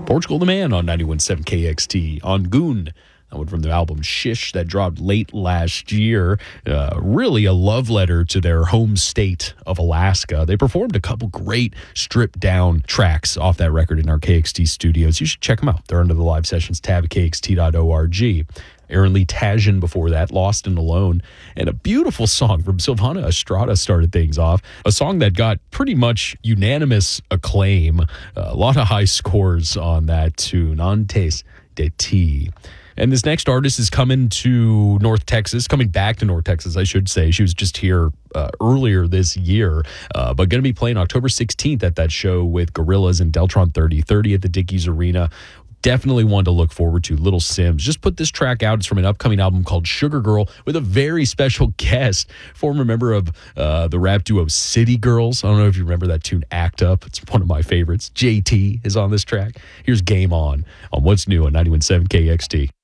Portugal the Man on 91.7 KXT. On Goon, that one from the album Shish that dropped late last year. Really a love letter to their home state of Alaska. They performed a couple great stripped down tracks off that record in our KXT studios. You should check them out. They're under the live sessions tab at kxt.org. Aaron Lee Tajan before that, Lost and Alone, and a beautiful song from Silvana Estrada started things off. A song that got pretty much unanimous acclaim. A lot of high scores on that tune, Antes de Ti. And this next artist is coming back to North Texas, I should say. She was just here earlier this year, but going to be playing October 16th at that show with Gorillaz and Deltron 3030 at the Dickies Arena. Definitely one to look forward to. Little Sims just put this track out. It's from an upcoming album called Sugar Girl with a very special guest, former member of the rap duo City Girls. I don't know if you remember that tune, Act Up. It's one of my favorites. JT is on this track. Here's Game On What's New on 91.7 KXT.